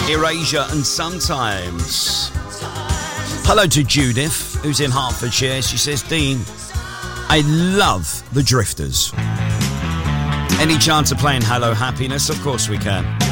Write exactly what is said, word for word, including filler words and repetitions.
Erasure and Sometimes. Hello to Judith, who's in Hertfordshire. She says, Dean, I love the Drifters. Any chance of playing Hello Happiness? Of course we can.